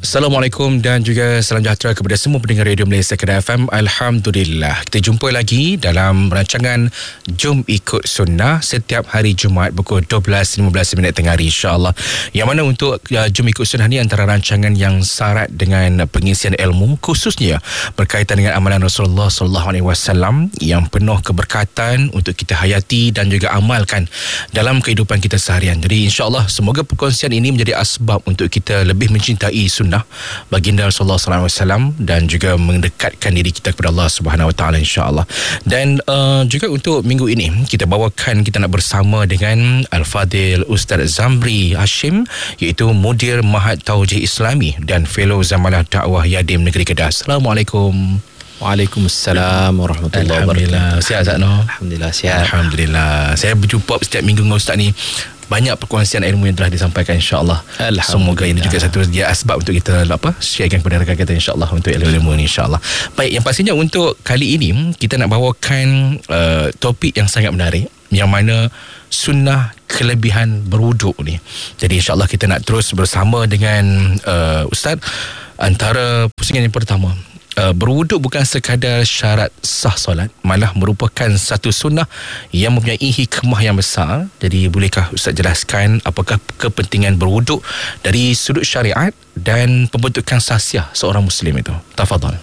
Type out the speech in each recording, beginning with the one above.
Assalamualaikum dan juga salam sejahtera kepada semua pendengar Radio Malaysia Kedah FM. Alhamdulillah, kita jumpa lagi dalam rancangan Jom Ikut Sunnah setiap hari Jumaat pukul 12.15 tengah hari, insya-Allah. Yang mana untuk Jom Ikut Sunnah ni antara rancangan yang syarat dengan pengisian ilmu, khususnya berkaitan dengan amalan Rasulullah SAW yang penuh keberkatan untuk kita hayati dan juga amalkan dalam kehidupan kita seharian. Jadi insya-Allah semoga perkongsian ini menjadi asbab untuk kita lebih mencintai sunnah baginda Rasulullah SAW dan juga mendekatkan diri kita kepada Allah Subhanahu Wa Taala, insya-Allah. Dan juga untuk minggu ini kita nak bersama dengan Al-Fadil Ustaz Zamri Hashim, iaitu Mudir Mahat Taujih Islami dan Fellow Zamalah Dakwah Yadim Negeri Kedah. Assalamualaikum. Waalaikumsalam warahmatullahi wabarakatuh. Sihat Ustaz no? Alhamdulillah sihat. Alhamdulillah. Saya berjumpa setiap minggu dengan Ustaz ni. Banyak perkongsian ilmu yang telah disampaikan, insya-Allah. Semoga ini juga satu asbab untuk kita sharekan kepada rakan kita, insya-Allah, untuk ilmu ni, insya-Allah. Baik, yang pastinya untuk kali ini kita nak bawakan topik yang sangat menarik, yang mana sunnah kelebihan berwuduk ni. Jadi insya-Allah kita nak terus bersama dengan Ustaz. Antara pusingan yang pertama, berwuduk bukan sekadar syarat sah solat, malah merupakan satu sunnah yang mempunyai hikmah yang besar. Jadi bolehkah Ustaz jelaskan apakah kepentingan berwuduk dari sudut syariat dan pembentukan sahsiah seorang Muslim itu? Tafadhal.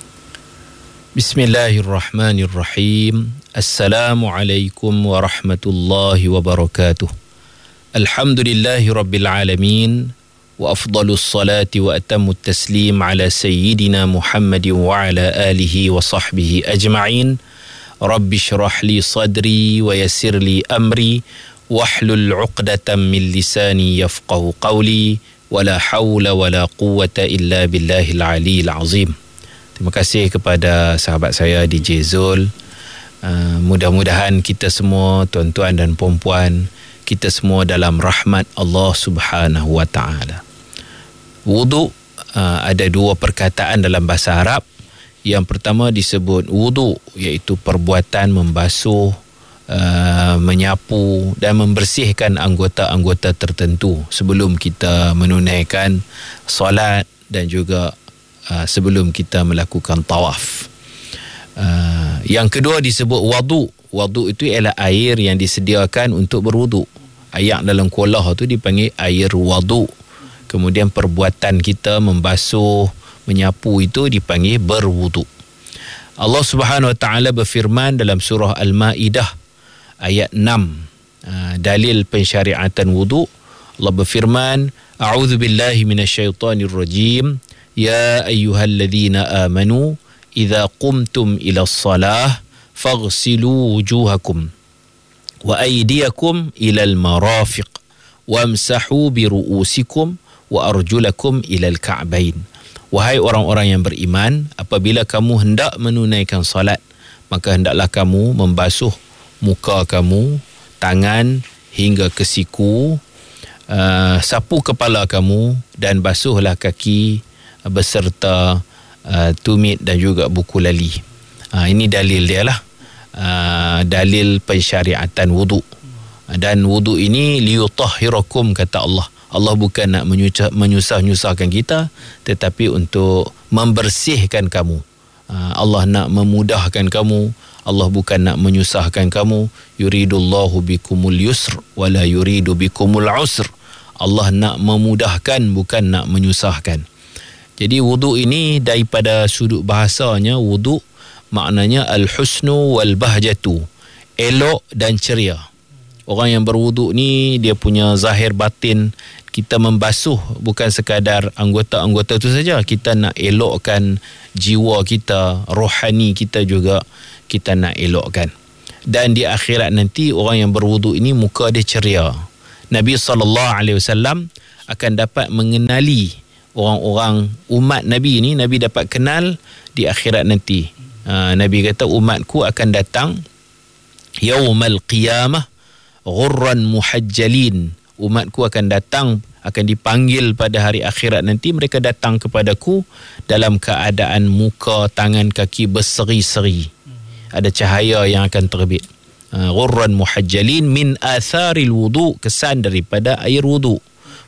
Bismillahirrahmanirrahim. Assalamualaikum warahmatullahi wabarakatuh. Alhamdulillahi rabbil alamin. وأفضل الصلاة وأتم التسليم على سيدنا محمد وعلى آله وصحبه أجمعين. رب اشرح لي صدري ويسر لي أمري واحلل عقدة من لساني يفقه قولي ولا حول ولا قوة إلا بالله العلي العظيم. Terima kasih kepada sahabat saya DJ Zul. Mudah-mudahan kita semua, tuan-tuan dan puan-puan, kita semua dalam rahmat Allah Subhanahu Wa Taala. Wuduk ada dua perkataan dalam bahasa Arab. Yang pertama disebut wuduk, iaitu perbuatan membasuh, menyapu dan membersihkan anggota-anggota tertentu sebelum kita menunaikan solat dan juga sebelum kita melakukan tawaf. Yang kedua disebut wadu. Wadu itu ialah air yang disediakan untuk berwuduk. Air dalam kulah tu dipanggil air wadu. Kemudian perbuatan kita membasuh, menyapu itu dipanggil berwuduk. Allah Subhanahu Wa Taala berfirman dalam surah Al-Maidah ayat 6, dalil pensyariatan wuduk. Allah berfirman, A'udzu billahi minasyaitonir rajim. Ya ayyuhalladzina amanu idza qumtum ila shalah faghsilu wujuhakum wa aydiyakum ila al-marafiq wamsahu bi ru'usikum wa arjulakum ilal ka'bain. Wahai orang-orang yang beriman, apabila kamu hendak menunaikan salat, maka hendaklah kamu membasuh muka kamu, tangan hingga ke siku, sapu kepala kamu dan basuhlah kaki beserta tumit dan juga buku lali. Ini dalil dia lah, dalil pensyariatan wuduk. Dan wuduk ini liyutahhirakum, kata Allah. Allah bukan nak menyusah-nyusahkan kita, tetapi untuk membersihkan kamu. Allah nak memudahkan kamu. Allah bukan nak menyusahkan kamu. Yuridullahu bikumul yusr wala yuridu bikumul usr. Allah nak memudahkan, bukan nak menyusahkan. Jadi wuduk ini daripada sudut bahasanya, wuduk maknanya al-husnu wal bahjatu, elok dan ceria. Orang yang berwuduk ni dia punya zahir batin, kita membasuh bukan sekadar anggota-anggota itu saja, kita nak elokkan jiwa kita, rohani kita juga kita nak elokkan. Dan di akhirat nanti orang yang berwuduk ini muka dia ceria. Nabi SAW akan dapat mengenali orang-orang umat Nabi ini. Nabi dapat kenal di akhirat nanti. Nabi kata umatku akan datang yaumal qiyamah ghurran muhajjalin. Umatku akan datang, akan dipanggil pada hari akhirat nanti. Mereka datang kepadaku dalam keadaan muka, tangan, kaki berseri-seri. Ada cahaya yang akan terbit. Ghurran muhajjalin min atharil wudu, kesan daripada air wudu.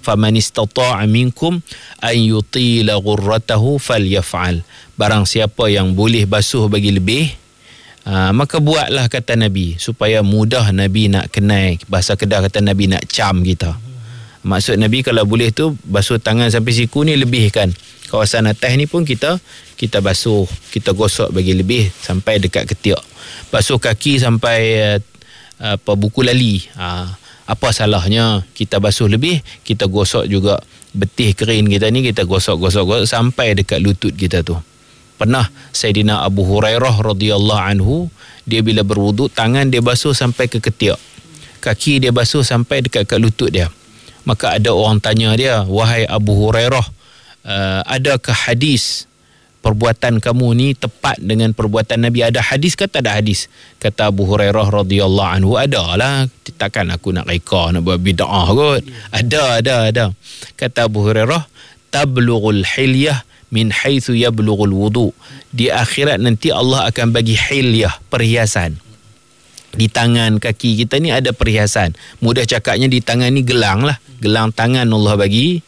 faman istata'a minkum an yutila ghurratahu falyaf'al. Barang siapa yang boleh basuh bagi lebih, maka buatlah, kata Nabi, supaya mudah Nabi nak kenal. Bahasa Kedah kata Nabi nak cam kita. Maksud Nabi kalau boleh tu basuh tangan sampai siku ni lebih kan. Kawasan atas ni pun kita basuh, kita gosok bagi lebih sampai dekat ketiak. Basuh kaki sampai buku lali. Apa salahnya kita basuh lebih, kita gosok juga betih kerin kita ni, kita gosok sampai dekat lutut kita tu. Pernah Sayyidina Abu Hurairah radhiyallahu anhu, dia bila berwuduk, tangan dia basuh sampai ke ketiak, kaki dia basuh sampai dekat lutut dia. Maka ada orang tanya dia, wahai Abu Hurairah, adakah hadis perbuatan kamu ni tepat dengan perbuatan Nabi? Ada hadis ke tak ada hadis? Kata Abu Hurairah radhiyallahu anhu, adalah, takkan aku nak reka, nak buat bid'ah kot. Ada. Kata Abu Hurairah, tablughul hilyah min haitsu yablughul wudu. Di akhirat nanti Allah akan bagi hilyah, perhiasan. Di tangan kaki kita ni ada perhiasan. Mudah cakapnya di tangan ni gelang lah. Gelang tangan Allah bagi,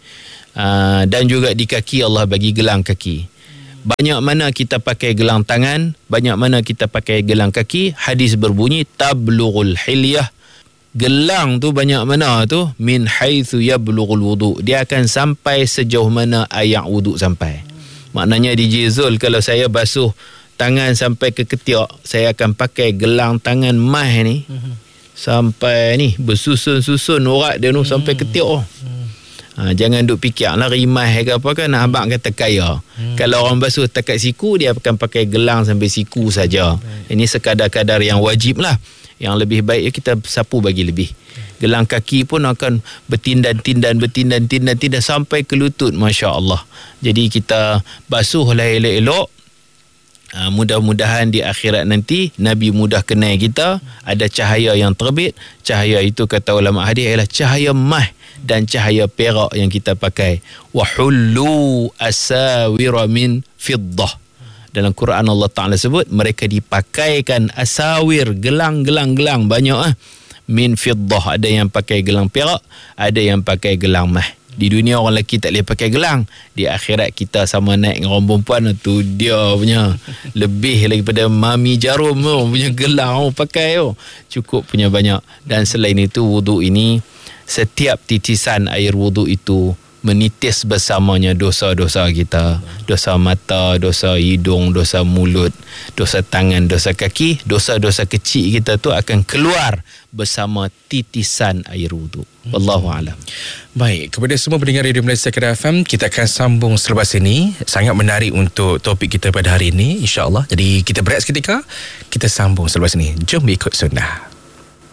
dan juga di kaki Allah bagi gelang kaki. Banyak mana kita pakai gelang tangan, banyak mana kita pakai gelang kaki, hadis berbunyi tablughul hilyah, gelang tu banyak mana tu, min haitsu yablughul wudu, dia akan sampai sejauh mana air wudu sampai. Maknanya DJ Zul, kalau saya basuh tangan sampai ke ketiak, saya akan pakai gelang tangan mah ni sampai ni bersusun-susun urat dia tu sampai ketiak. Jangan duk fikir lah rimah ke apa kan, abang kata kaya. Kalau orang basuh takat siku, dia akan pakai gelang sampai siku saja. Ini sekadar-kadar yang wajib lah. Yang lebih baik kita sapu bagi lebih. Gelang kaki pun akan bertindan sampai ke lutut, Masya Allah. Jadi kita basuhlah elok-elok. Mudah-mudahan di akhirat nanti Nabi mudah kenal kita. Ada cahaya yang terbit. Cahaya itu kata ulama hadis ialah cahaya mah dan cahaya perak yang kita pakai. Wa hullu asawira min fiddah. Dalam Quran Allah Ta'ala sebut mereka dipakaikan asawir, gelang banyak min fiddah. Ada yang pakai gelang perak, ada yang pakai gelang mah. Di dunia orang lelaki tak boleh pakai gelang. Di akhirat kita sama naik dengan orang perempuan tu, dia punya lebih daripada mami jarum punya gelang pakai cukup punya banyak. Dan selain itu, wuduk ini, setiap titisan air wuduk itu menitis bersamanya dosa-dosa kita. Dosa mata, dosa hidung, dosa mulut, dosa tangan, dosa kaki. Dosa-dosa kecil kita tu akan keluar bersama titisan air wuduk. Wallahu a'lam. Baik, kepada semua pendengar Radio Malaysia Kedah FM, kita akan sambung selepas ini. Sangat menarik untuk topik kita pada hari ini, insya-Allah. Jadi kita berehat seketika, kita sambung selepas ini. Jom ikut sunnah.